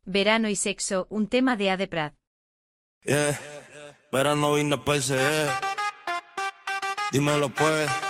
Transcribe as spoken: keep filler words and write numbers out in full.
Verano y sexo, un tema de Ade Prat. Yeah, verano vine P S E. Dímelo pues.